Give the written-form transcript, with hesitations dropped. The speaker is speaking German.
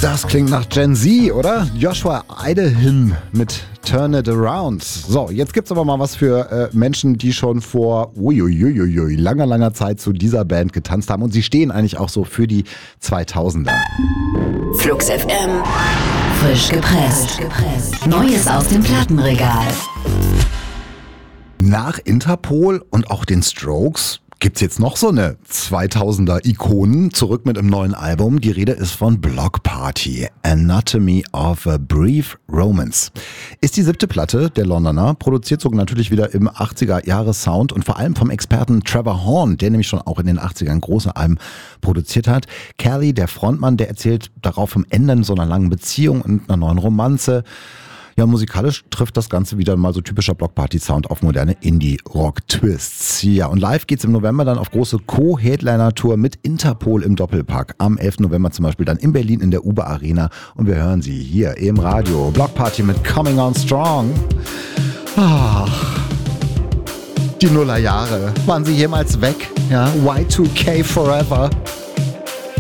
Das klingt nach Gen Z, oder? Joshua Idehim mit Turn It Around. So, jetzt gibt's aber mal was für Menschen, die schon vor langer Zeit zu dieser Band getanzt haben. Und sie stehen eigentlich auch so für die 2000er. Flux FM. Frisch gepresst. Neues aus dem Plattenregal. Nach Interpol und auch den Strokes gibt's jetzt noch so eine 2000er-Ikonen, zurück mit einem neuen Album. Die Rede ist von Bloc Party, Anatomy of a Brief Romance. Ist die 7. Platte der Londoner, produziert sogar natürlich wieder im 80er-Jahres-Sound und vor allem vom Experten Trevor Horn, der nämlich schon auch in den 80ern große Alben produziert hat. Kelly, der Frontmann, der erzählt darauf vom Ende so einer langen Beziehung und einer neuen Romanze. Ja, musikalisch trifft das Ganze wieder mal so typischer Block-Party-Sound auf moderne Indie-Rock-Twists. Ja, und live geht's im November dann auf große Co-Headliner-Tour mit Interpol im Doppelpack. Am 11. November zum Beispiel dann in Berlin in der Uber Arena. Und wir hören sie hier im Radio. Block Party mit Coming On Strong. Ach, die Nullerjahre. Waren sie jemals weg? Ja, Y2K Forever.